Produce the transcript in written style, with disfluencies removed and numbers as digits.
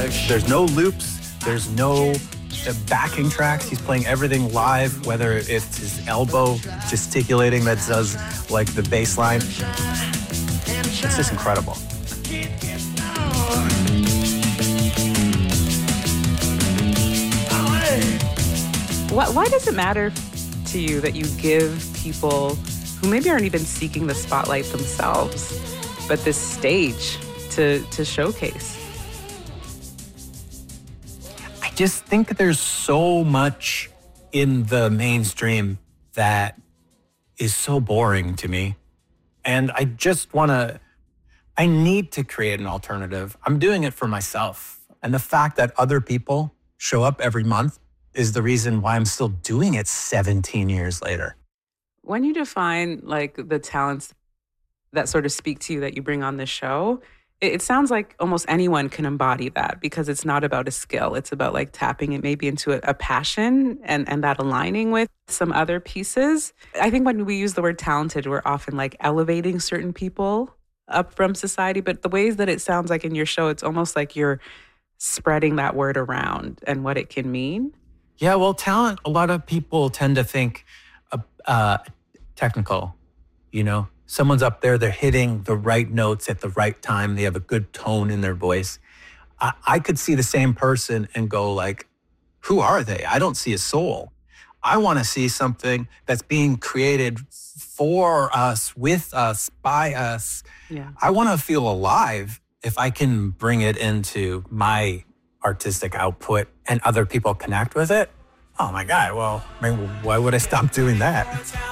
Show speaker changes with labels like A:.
A: There's no loops. There's no backing tracks. He's playing everything live, whether it's his elbow gesticulating that does like the bass line. It's just incredible.
B: Why does it matter to you that you give people who maybe aren't even seeking the spotlight themselves, but this stage to showcase?
A: I just think there's so much in the mainstream that is so boring to me. And I just I need to create an alternative. I'm doing it for myself. And the fact that other people show up every month is the reason why I'm still doing it 17 years later.
B: When you define like the talents that sort of speak to you that you bring on this show, it sounds like almost anyone can embody that because it's not about a skill. It's about like tapping it maybe into a passion and that aligning with some other pieces. I think when we use the word talented, we're often like elevating certain people up from society. But the ways that it sounds like in your show, it's almost like you're spreading that word around and what it can mean.
A: Yeah, well, talent, a lot of people tend to think technical, you know? Someone's up there, they're hitting the right notes at the right time. They have a good tone in their voice. I could see the same person and go like, who are they? I don't see a soul. I want to see something that's being created for us, with us, by us.
B: Yeah.
A: I want to feel alive if I can bring it into my artistic output and other people connect with it. Oh my God, well, I mean, why would I stop doing that?